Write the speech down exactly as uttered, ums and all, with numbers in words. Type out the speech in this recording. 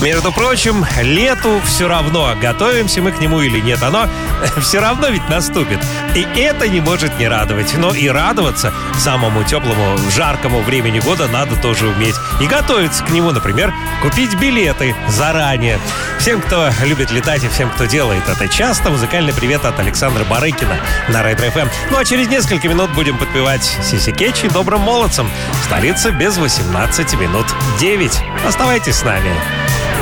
Между прочим, лету все равно, готовимся мы к нему или нет, оно все равно ведь наступит. И это не может не радовать. Но и радоваться самому теплому, жаркому времени года надо тоже уметь. И готовиться к нему, например, купить билеты заранее. Всем, кто любит летать и всем, кто делает это часто, музыкальный привет от Александра Барыкина на Ретро-эф эм. Ну а через несколько минут будем подпевать Сиси Кетч и Добрым молодцам. Столица без восемнадцати минут девять. Оставайтесь с нами.